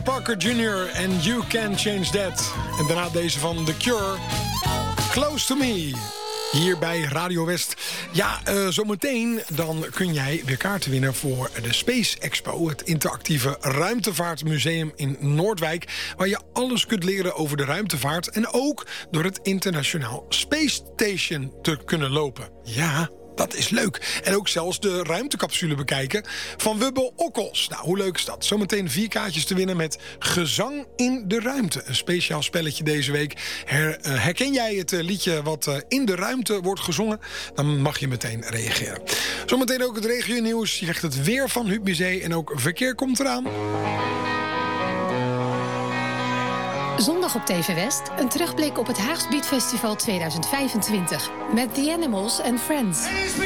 Parker Jr. en You Can Change That. En daarna deze van The Cure, Close to Me. Hier bij Radio West. Ja, zometeen dan kun jij weer kaarten winnen voor de Space Expo. Het interactieve ruimtevaartmuseum in Noordwijk. Waar je alles kunt leren over de ruimtevaart. En ook door het Internationaal Space Station te kunnen lopen. Ja, dat is leuk. En ook zelfs de ruimtecapsule bekijken van Wubbe Okkels. Nou, hoe leuk is dat? Zometeen 4 kaartjes te winnen met Gezang in de Ruimte. Een speciaal spelletje deze week. Herken jij het liedje wat in de ruimte wordt gezongen? Dan mag je meteen reageren. Zometeen ook het regionieuws. Je krijgt het weer van Huub Musee en ook verkeer komt eraan. Zondag op TV West, een terugblik op het Haags Beat Festival 2025. Met The Animals and Friends.